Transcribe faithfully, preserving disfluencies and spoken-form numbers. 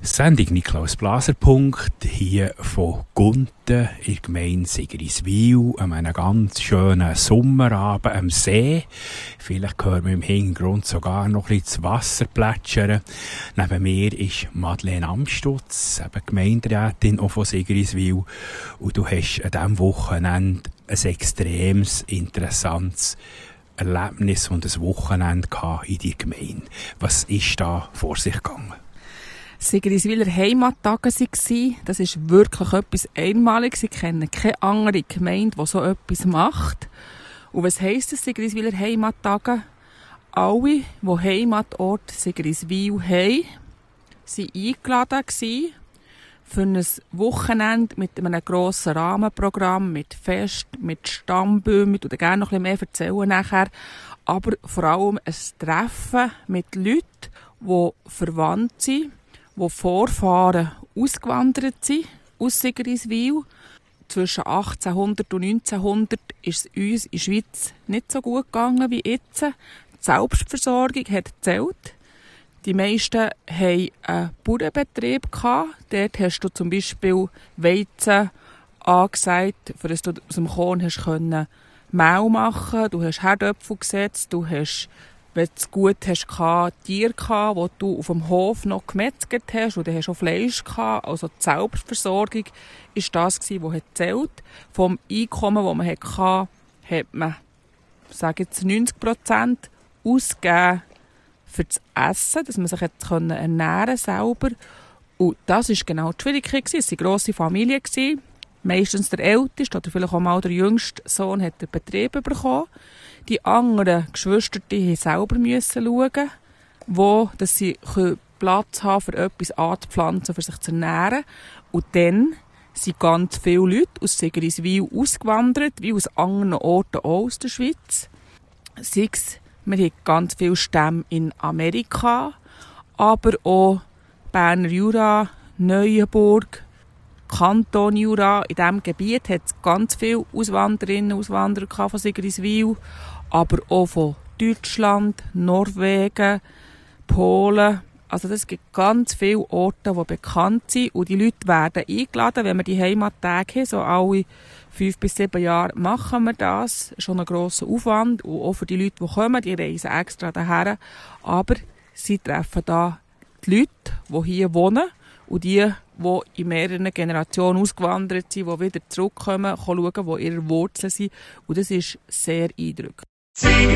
Sendung Niklaus Blaser-Punkt, hier von Gunten in der Gemeinde Sigriswil, an einem ganz schönen Sommerabend am See. Vielleicht hören wir im Hintergrund sogar noch ein bisschen das Wasser plätschern. Neben mir ist Madeleine Amstutz, eben Gemeinderätin auch von Sigriswil. Und du hast an diesem Wochenende ein extremes, interessantes Erlebnis und ein Wochenende in deiner Gemeinde. Was ist da vor sich gegangen? Sigriswiler Heimattage waren. Das ist wirklich etwas Einmaliges. Ich kenne keine andere Gemeinde, die so etwas macht. Und was heisst das, Sigriswiler Heimattage? Alle, die Heimatort Sigriswil haben, waren eingeladen für ein Wochenende mit einem grossen Rahmenprogramm, mit Fest, mit Stammbäumen. Ich würde gerne noch ein bisschen mehr erzählen nachher. Aber vor allem ein Treffen mit Leuten, die verwandt sind, die Vorfahren ausgewandert sind aus Sigriswil. Zwischen achtzehnhundert und neunzehnhundert ist es uns in der Schweiz nicht so gut gegangen wie jetzt. Die Selbstversorgung hat gezählt. Die meisten hatten einen Bauernbetrieb gehabt. Dort hast du zum Beispiel Weizen angesagt, für das du aus dem Korn hast können Mehl machen. Du hast Herdöpfel gesetzt, du hast, wenn du es gut hast, Tiere gehabt, die du auf dem Hof noch gemetzelt hast, und dann hast du auch Fleisch gehabt. Also die Selbstversorgung war das, was zählt. Vom Einkommen, das man hatte, hat man, sage jetzt, neunzig Prozent ausgegeben für das Essen, dass man sich jetzt ernähren selber. Und das war genau die Schwierigkeit. Es waren grosse Familien. Meistens der älteste oder vielleicht auch mal der jüngste Sohn hat den Betrieb bekommen. Die anderen Geschwister die selber müssen schauen, wo dass sie Platz haben, für etwas anzupflanzen, für sich zu ernähren. Und dann sind ganz viele Leute aus Sigriswil ausgewandert, wie aus anderen Orten auch aus der Schweiz. Sei es, wir haben ganz viele Stämme in Amerika, aber auch Berner Jura, Neuenburg, Kanton Jura. In diesem Gebiet hat es ganz viele Auswanderinnen und Auswanderer von Sigriswil, aber auch von Deutschland, Norwegen, Polen. Also es gibt ganz viele Orte, die bekannt sind, und die Leute werden eingeladen, wenn wir die Heimattage haben. So alle fünf bis sieben Jahre machen wir das. Schon ein grosser Aufwand, und auch für die Leute, die kommen, die reisen extra daher. Aber sie treffen da die Leute, die hier wohnen, und die, die in mehreren Generationen ausgewandert sind, die wieder zurückkommen, schauen, wo ihre Wurzeln sind. Und das ist sehr eindrücklich.